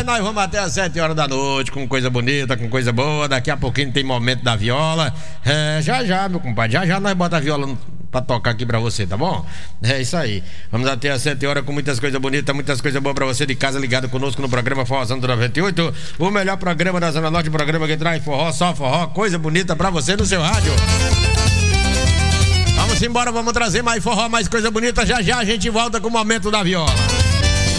nós vamos até às 7 horas da noite com coisa bonita, com coisa boa. Daqui a pouquinho tem momento da viola. Já, meu compadre, já nós bota a viola pra tocar aqui pra você, tá bom? É isso aí. Vamos até às 7 horas com muitas coisas bonitas, muitas coisas boas pra você de casa ligado conosco no programa Forrozão do 98. O melhor programa da Zona Norte, o programa que traz forró, só forró, coisa bonita pra você no seu rádio. Vamos embora, vamos trazer mais forró, mais coisa bonita. Já a gente volta com o momento da viola.